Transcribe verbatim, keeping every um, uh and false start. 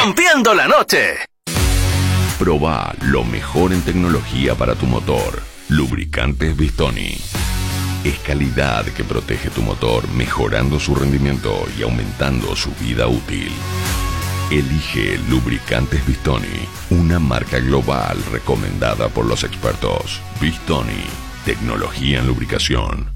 rompiendo la noche. Probá lo mejor en tecnología para tu motor. Lubricantes Bistoni. Es calidad que protege tu motor, mejorando su rendimiento y aumentando su vida útil. Elige Lubricantes Bistoni, una marca global recomendada por los expertos. Bistoni, tecnología en lubricación.